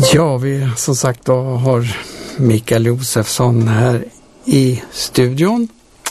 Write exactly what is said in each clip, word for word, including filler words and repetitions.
Ja, vi som sagt då har Mikael Josefsson här i studion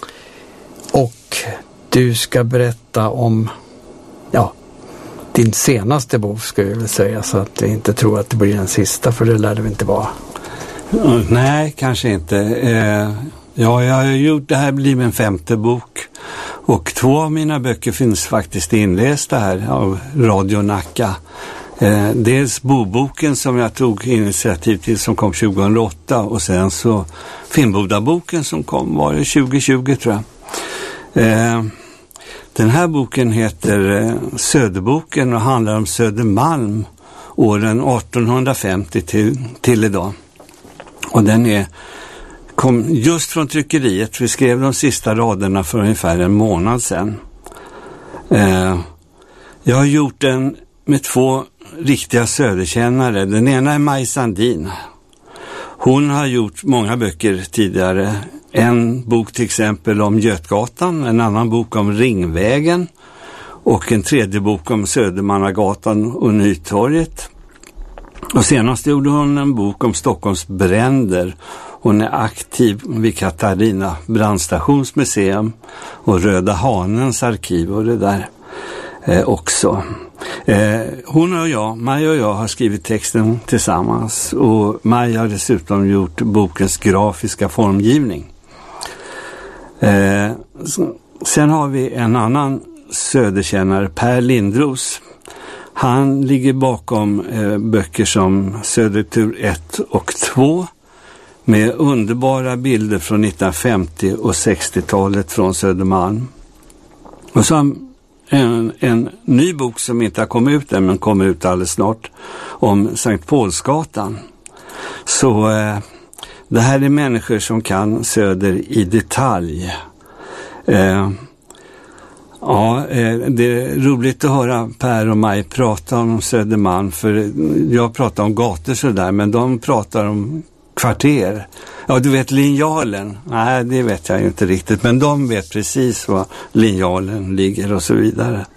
och du ska berätta om ja, din senaste bok skulle jag vilja säga, så att jag inte tror att det blir den sista, för det lär det inte vara. Nej, kanske inte. Eh, ja, jag har gjort, det här blir min femte bok och två av mina böcker finns faktiskt inlästa här av Radio Nacka. Eh, dels Boboken som jag tog initiativ till som kom tjugohundraåtta och sen så Finnbodaboken som kom var det tjugo tjugo tror jag. Eh, den här boken heter eh, Söderboken och handlar om Södermalm åren artonhundrafemtio till, till idag. Och den är, kom just från tryckeriet. Vi skrev de sista raderna för ungefär en månad sedan. Eh, jag har gjort den med två riktiga söderkännare. Den ena är Maj Sandin. Hon har gjort många böcker tidigare. En bok till exempel om Götgatan, en annan bok om Ringvägen och en tredje bok om Södermannagatan och Nytorget. Och senast gjorde hon en bok om Stockholms bränder. Hon är aktiv vid Katarina brandstationsmuseum och Röda Hanens arkiv och det där eh, också. Eh, hon och jag, Maj och jag, har skrivit texten tillsammans och Maj har dessutom gjort bokens grafiska formgivning. Eh, sen har vi en annan söderkännare, Per Lindros. Han ligger bakom eh, böcker som Södertur ett och två med underbara bilder från nittonhundrafemtio- och sextiotalet från Södermalm. Och så en, en ny bok som inte har kommit ut än men kommer ut alldeles snart om Sankt Paulsgatan. Så eh, det här är människor som kan Söder i detalj. Eh, Ja, det är roligt att höra Per och Maj prata om Södermalm, för jag pratar om gator sådär, men de pratar om kvarter. Ja, du vet linjalen. Nej, det vet jag inte riktigt, men de vet precis var linjalen ligger och så vidare.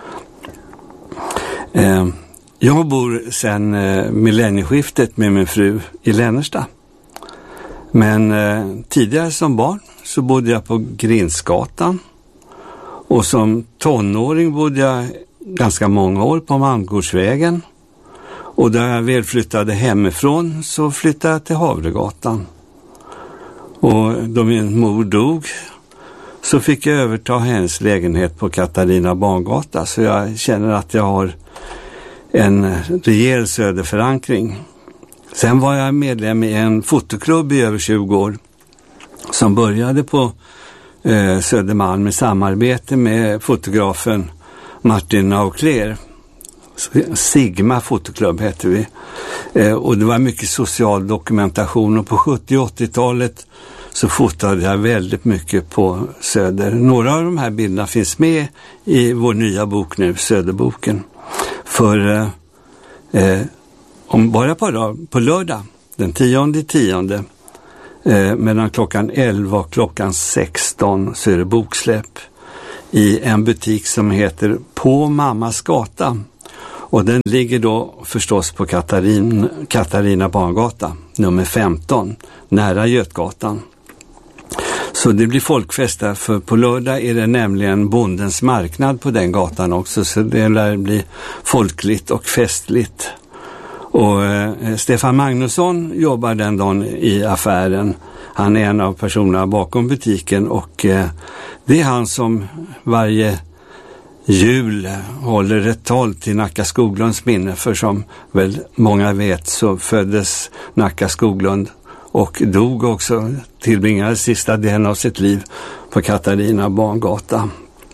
Jag bor sedan millennieskiftet med min fru i Lännersta. Men tidigare som barn så bodde jag på Grinsgatan. Och som tonåring bodde jag ganska många år på Malmgårdsvägen. Och där jag väl flyttade hemifrån så flyttade jag till Havregatan. Och då min mor dog så fick jag överta hennes lägenhet på Katarina Bangata. Så jag känner att jag har en rejäl söderförankring. Sen var jag medlem i en fotoklubb i över tjugo år som började på Eh, Södermalm i samarbete med fotografen Martin Naucler. Sigma fotoklubb heter vi. Eh, och det var mycket social dokumentation och på sjuttio- och åttiotalet så fotade jag väldigt mycket på Söder. Några av de här bilderna finns med i vår nya bok nu, Söderboken. För eh, eh, om bara på, på lördag, den tionde tionde Eh, mellan klockan elva och klockan sexton så är det boksläpp i en butik som heter På Mammas gata. Och den ligger då förstås på Katarin, Katarina Bangata, nummer femton, nära Götgatan. Så det blir folkfest där, för på lördag är det nämligen Bondens marknad på den gatan också, så det lär bli folkligt och festligt. Och eh, Stefan Magnusson jobbar den dagen i affären. Han är en av personerna bakom butiken och eh, det är han som varje jul håller ett tal till Nacka Skoglunds minne. För som väl många vet så föddes Nacka Skoglund och dog också, tillbringade sista delen av sitt liv på Katarina Bangata.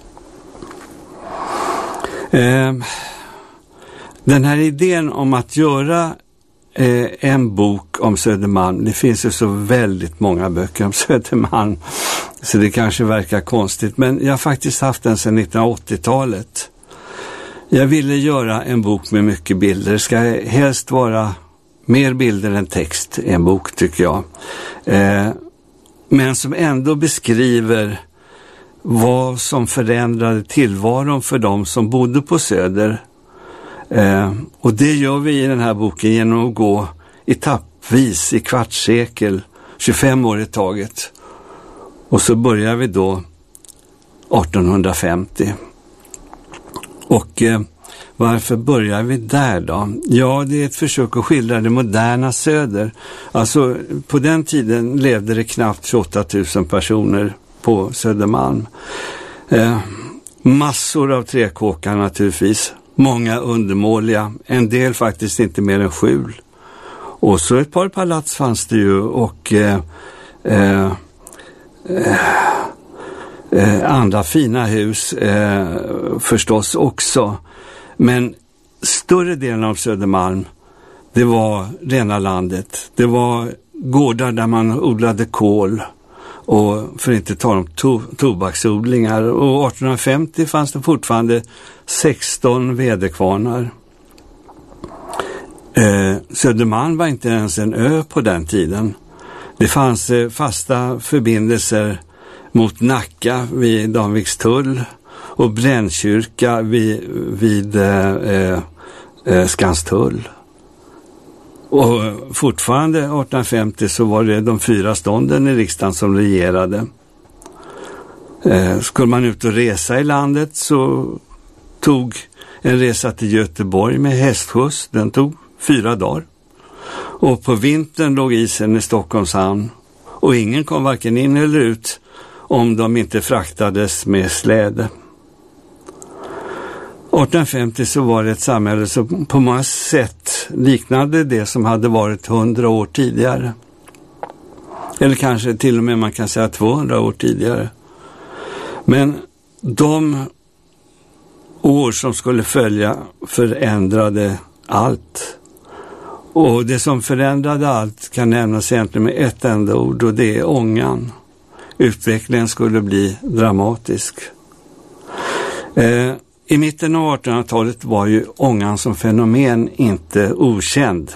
Eh, Den här idén om att göra eh, en bok om Södermalm, det finns ju så väldigt många böcker om Södermalm så det kanske verkar konstigt, men jag har faktiskt haft den sedan nittonhundraåttiotalet. Jag ville göra en bok med mycket bilder. Det ska helst vara mer bilder än text i en bok tycker jag. Eh, men som ändå beskriver vad som förändrade tillvaron för dem som bodde på Söder. Eh, och det gör vi i den här boken genom att gå etappvis i kvartssekel, tjugofem år i taget. Och så börjar vi då artonhundrafemtio. Och eh, varför börjar vi där då? Ja, det är ett försök att skildra det moderna söder. Alltså på den tiden levde det knappt tjugoåtta tusen personer på Södermalm. Eh, massor av träkåkar naturligtvis. Många undermåliga. En del faktiskt inte mer än skjul. Och så ett par palats fanns det ju och eh, eh, eh, andra fina hus eh, förstås också. Men större delen av Södermalm, det var rena landet. Det var gårdar där man odlade kål och för inte tala om to- tobaksodlingar. Och artonhundrafemtio fanns det fortfarande sexton väderkvarnar. Eh, Södermalm var inte ens en ö på den tiden. Det fanns eh, fasta förbindelser mot Nacka vid Danvikstull och Brännkyrka vid, vid eh, eh, Skanstull. Och fortfarande artonhundrafemtio så var det de fyra stånden i riksdagen som regerade. Eh, skulle man ut och resa i landet så tog en resa till Göteborg med hästskjuts, den tog fyra dagar. Och på vintern låg isen i Stockholms hamn och ingen kom varken in eller ut om de inte fraktades med släde. artonhundrafemtio så var det ett samhälle som på många sätt liknade det som hade varit hundra år tidigare. Eller kanske till och med man kan säga tvåhundra år tidigare. Men de år som skulle följa förändrade allt. Och det som förändrade allt kan nämnas egentligen med ett enda ord och det är ångan. Utvecklingen skulle bli dramatisk. Eh, I mitten av artonhundratalet var ju ångan som fenomen inte okänd.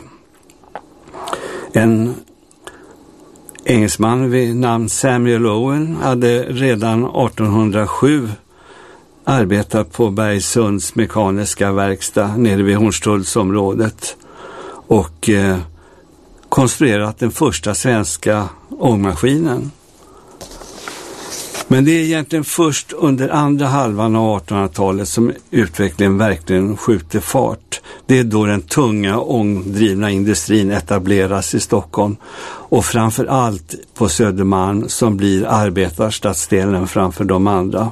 En engelsman vid namn Samuel Owen hade redan artonhundrasju arbetat på Bergsunds mekaniska verkstad nere vid Hornstullsområdet och eh, konstruerat den första svenska ångmaskinen. Men det är egentligen först under andra halvan av artonhundratalet som utvecklingen verkligen skjuter fart. Det är då den tunga ångdrivna industrin etableras i Stockholm och framför allt på Södermalm som blir arbetarstadsdelen framför de andra.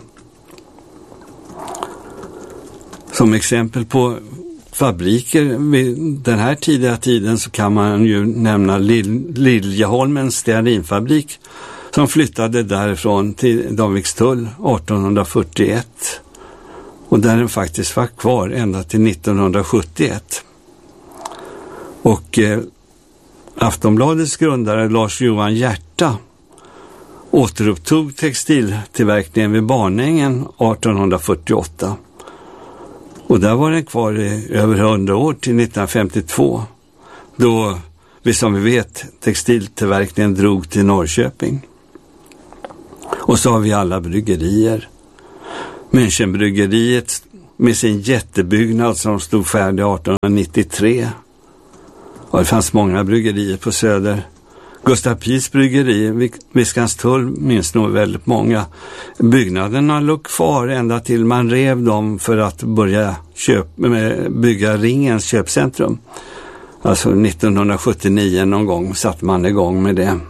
Som exempel på fabriker vid den här tidiga tiden så kan man ju nämna Lil- Liljeholmens stearinfabrik som flyttade därifrån till Danvikstull artonhundrafyrtioett och där den faktiskt var kvar ända till nittonhundrasjuttioett. Och eh, Aftonbladets grundare Lars Johan Hierta återupptog textiltillverkningen vid Barnängen artonhundrafyrtioåtta. Och där var den kvar i över hundra år till nittonhundrafemtiotvå då vi som vi vet textiltillverkningen drog till Norrköping. Och så har vi alla bryggerier. Münchenbryggeriet med sin jättebyggnad som stod färdig artonhundranittiotre. Och det fanns många bryggerier på Söder. Gustav Pies bryggeri vid Skanstull minns nog väldigt många. Byggnaderna låg kvar ända till man rev dem för att börja köp, bygga Ringens köpcentrum. Alltså nittonhundrasjuttionio någon gång satte man igång med det.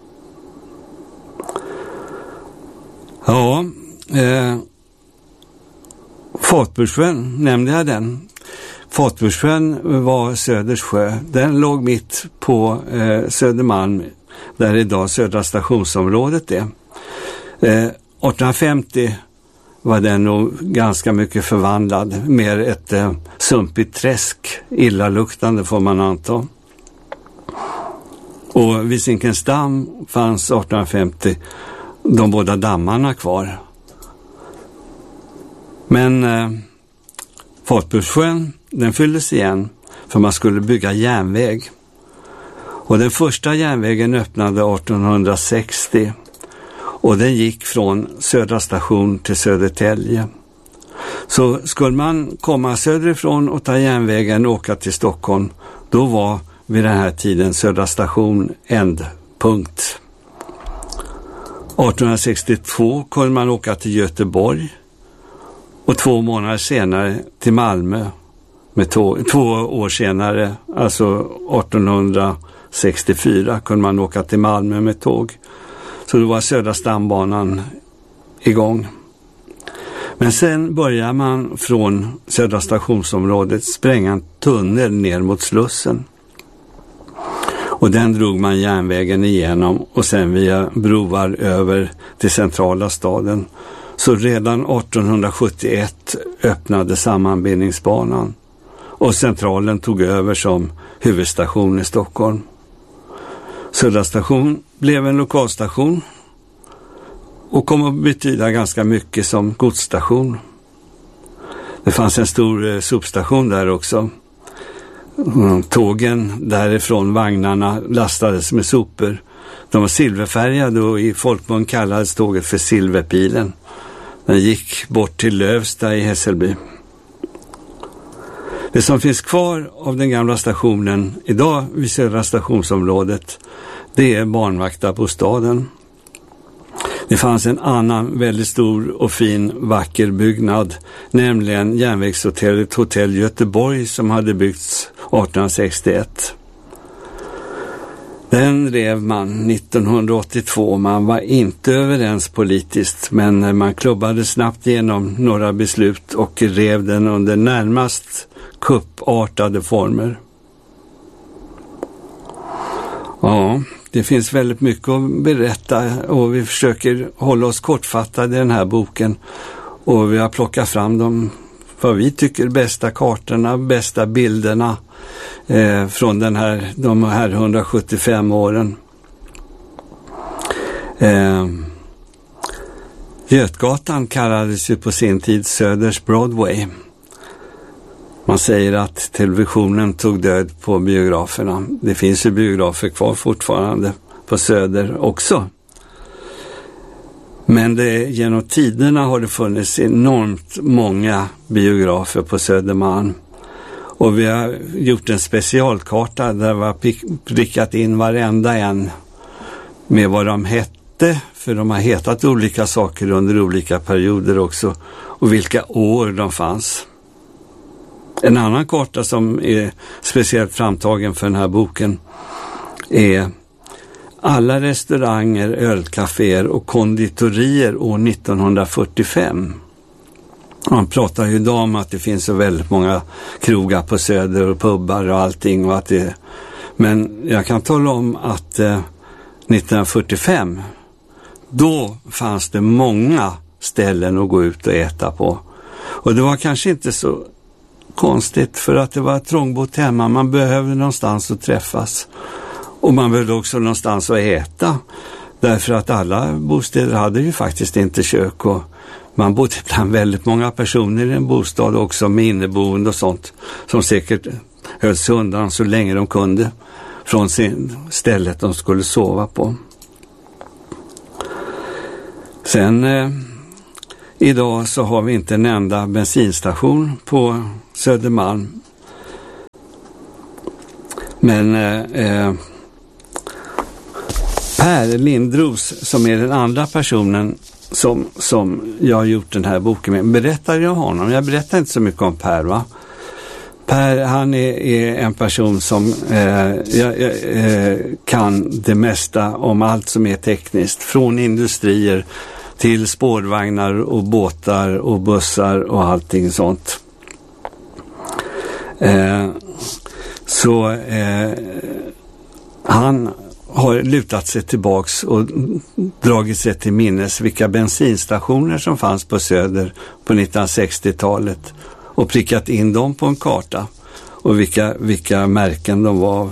Ja, eh, Fatburssjön, nämnde jag den? Fatburssjön var Söders sjö. Den låg mitt på eh, Södermalm, där idag Södra stationsområdet är. Eh, artonhundrafemtio var den nog ganska mycket förvandlad. Mer ett eh, sumpigt träsk, illaluktande får man anta. Och vid Zinkensdamm fanns artonhundrafemtio de båda dammarna kvar. Men eh, Fatburssjön, den fylldes igen för man skulle bygga järnväg. Och den första järnvägen öppnade artonhundrasextio och den gick från Södra station till Södertälje. Så skulle man komma söderifrån och ta järnvägen och åka till Stockholm, då var vid den här tiden Södra station ändpunkt. arton sextiotvå kunde man åka till Göteborg och två månader senare till Malmö med tåg. Två år senare, alltså arton sextiofyra, kunde man åka till Malmö med tåg. Så då var Södra stambanan igång. Men sen börjar man från Södra stationsområdet spränga en tunnel ner mot Slussen. Och den drog man järnvägen igenom och sen via broar över till centrala staden. Så redan arton sjuttioett öppnade sammanbindningsbanan och centralen tog över som huvudstation i Stockholm. Södra station blev en lokalstation och kom att betyda ganska mycket som godsstation. Det fanns en stor eh, sopstation där också. Mm, tågen därifrån, vagnarna, lastades med sopor. De var silverfärgade och i folkmun kallades tåget för Silverpilen. Den gick bort till Lövsta i Hässelby. Det som finns kvar av den gamla stationen idag vid Södra stationsområdet, det är barnvaktarbostaden. Det fanns en annan väldigt stor och fin vacker byggnad, nämligen järnvägshotellet Hotell Göteborg som hade byggts arton sextioett. Den rev man nittonhundraåttiotvå. Man var inte överens politiskt, men man klubbade snabbt igenom några beslut och rev den under närmast kuppartade former. Ja, det finns väldigt mycket att berätta och vi försöker hålla oss kortfattade i den här boken. Och vi har plockat fram de, vad vi tycker, bästa kartorna, bästa bilderna eh, från den här, de här hundrasjuttiofem åren. Eh, Götgatan kallades ju på sin tid Söders Broadway. Man säger att televisionen tog död på biograferna. Det finns ju biografer kvar fortfarande på Söder också. Men det, genom tiderna har det funnits enormt många biografer på Södermalm. Och vi har gjort en specialkarta där vi har prickat in varenda en med vad de hette. För de har hetat olika saker under olika perioder också. Och vilka år de fanns. En annan karta som är speciellt framtagen för den här boken är alla restauranger, ölcaféer och konditorier år nittonhundrafyrtiofem. Man pratar ju idag om att det finns så väldigt många krogar på Söder och pubbar och allting. Och att det, men jag kan tala om att eh, nittonhundrafyrtiofem, då fanns det många ställen att gå ut och äta på. Och det var kanske inte så konstigt för att det var trångbott hemma. Man behövde någonstans att träffas. Och man behövde också någonstans att äta. Därför att alla bostäder hade ju faktiskt inte kök. Och man bodde bland väldigt många personer i en bostad också med inneboende och sånt. Som säkert höll sig undan så länge de kunde från sin stället de skulle sova på. Sen eh, idag så har vi inte en enda bensinstation på Södermalm. Men eh, Per Lindros, som är den andra personen som, som jag har gjort den här boken med, berättar jag honom. Jag berättar inte så mycket om Per, va? Per, han är, är en person som eh, jag, eh, kan det mesta om allt som är tekniskt. Från industrier till spårvagnar och båtar och bussar och allting sånt. Eh, så eh, han har lutat sig tillbaks och dragit sig till minnes vilka bensinstationer som fanns på Söder på nittonhundrasextiotalet och prickat in dem på en karta och vilka, vilka märken de var.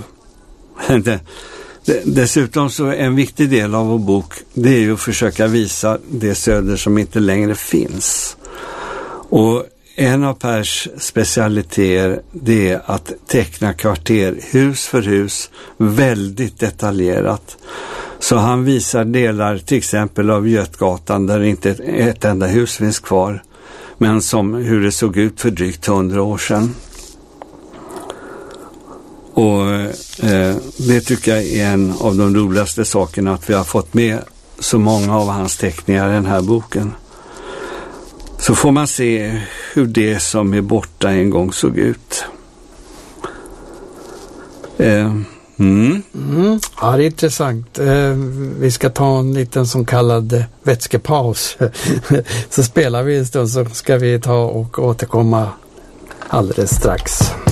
Dessutom så är en viktig del av vår bok, det är ju att försöka visa det Söder som inte längre finns. Och en av Pers specialiteter, det är att teckna kvarter hus för hus väldigt detaljerat. Så han visar delar till exempel av Götgatan där inte ett, ett enda hus finns kvar, men som hur det såg ut för drygt hundra år sedan. Och eh, det tycker jag är en av de roligaste sakerna, att vi har fått med så många av hans teckningar i den här boken. Så får man se hur det som är borta en gång såg ut. Eh, mm. Mm, ja, det är intressant. Eh, vi ska ta en liten som kallad vätskepaus. Så spelar vi en stund, så ska vi ta och återkomma alldeles strax.